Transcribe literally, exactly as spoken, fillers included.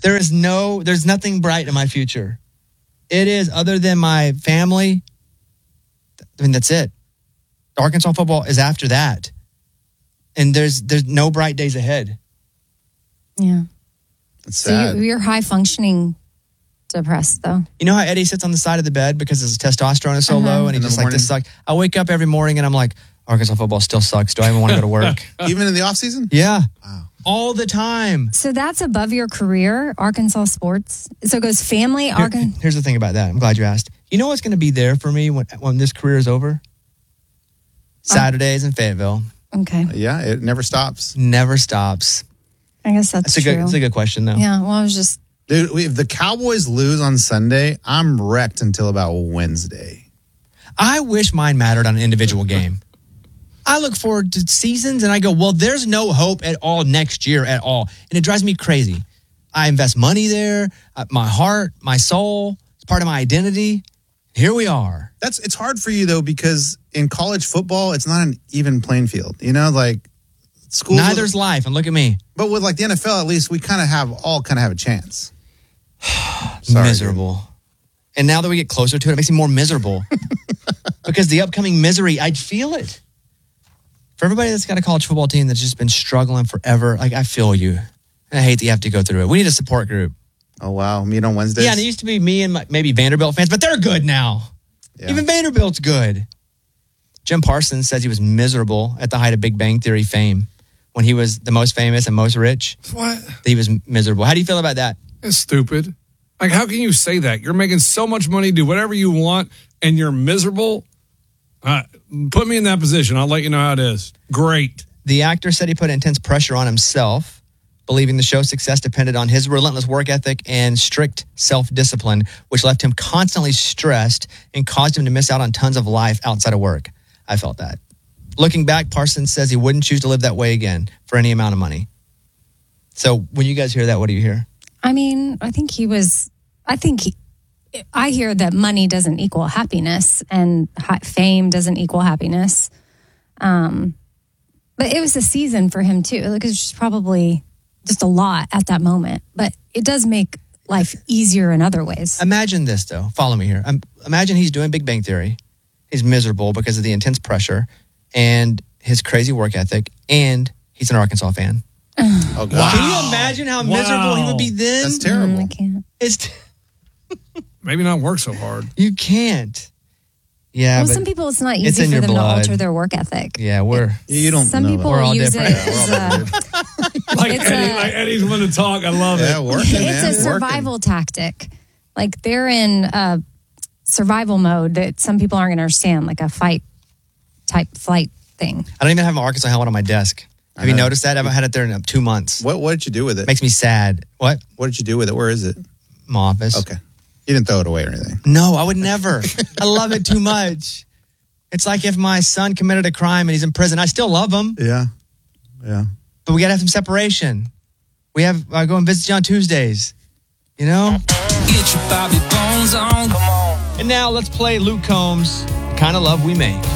There is no, there's nothing bright in my future. It is, other than my family. I mean, that's it. Arkansas football is after that. And there's there's no bright days ahead. Yeah. It's So sad. you, you're high functioning depressed, though. You know how Eddie sits on the side of the bed because his testosterone is so Uh-huh. low, and In he's the just like, this morning. sucks. I wake up every morning and I'm like, Arkansas football still sucks. Do I even want to go to work? Even in the off season? Yeah. Wow. All the time. So that's above your career, Arkansas sports. So it goes family, Here- Arkansas. here's the thing about that. I'm glad you asked. You know what's going to be there for me when, when this career is over? Saturdays in Fayetteville. Okay. Yeah, it never stops. Never stops. I guess that's, That's a true. good. That's a good question, though. Yeah. Well, I was just. Dude, if the Cowboys lose on Sunday, I'm wrecked until about Wednesday. I wish mine mattered on an individual game. I look forward to seasons and I go, well, there's no hope at all next year at all. And it drives me crazy. I invest money there, uh, my heart, my soul. It's part of my identity. Here we are. That's it's hard for you though because in college football, it's not an even playing field. You know, like schools. Neither's life. And look at me. But with like the N F L, at least we kind of have all kind of have a chance. Sorry, Miserable. And now that we get closer to it, it makes me more miserable. Because the upcoming misery, I'd feel it. For everybody that's got a college football team that's just been struggling forever, like I feel you. And I hate that you have to go through it. We need a support group. Oh wow, meet on Wednesdays. Yeah, and it used to be me and my, maybe Vanderbilt fans, but they're good now. Yeah. Even Vanderbilt's good. Jim Parsons says he was miserable at the height of Big Bang Theory fame when he was the most famous and most rich. What? He was miserable. How do you feel about that? It's stupid. Like, how can you say that? You're making so much money, do whatever you want, and you're miserable? Uh, put me in that position. I'll let you know how it is. Great. The actor said he put intense pressure on himself, believing the show's success depended on his relentless work ethic and strict self-discipline, which left him constantly stressed and caused him to miss out on tons of life outside of work. I felt that. Looking back, Parsons says he wouldn't choose to live that way again for any amount of money. So when you guys hear that, what do you hear? I mean, I think he was. I think he, I hear that money doesn't equal happiness, and hi- fame doesn't equal happiness. Um, but it was a season for him too. Like, it was just probably just a lot at that moment. But it does make life easier in other ways. Imagine this, though. Follow me here. Um, imagine he's doing Big Bang Theory. He's miserable because of the intense pressure and his crazy work ethic, and he's an Arkansas fan. Oh God. Can you imagine how Wow. miserable he would be then? That's terrible. Mm, I can't. It's t- Maybe not work so hard. you can't. Yeah, Well, but some people, it's not it's easy in for your them blood. to alter their work ethic. yeah, we're You don't Some know people We're all use different. it Yeah, as we're all a, Like, It's Eddie, a- like Eddie's willing to talk. I love Yeah, it. working, man. it's a Working. survival tactic. Like, they're in uh, survival mode that some people aren't going to understand, like a fight type flight thing. I don't even have an Arkansas helmet on my desk. Have I you know. noticed that? I haven't had it there in uh, two months. What What did you do with it? Makes me sad. What? What did you do with it? Where is it? My office. Okay, you didn't throw it away or anything. No, I would never. I love it too much. It's like if my son committed a crime and he's in prison. I still love him, Yeah, yeah. but we got to have some separation. We have, I go and visit you on Tuesdays. You know? Get your Bobby Bones on. Come on. And now let's play Luke Combs, The Kind of Love We Make.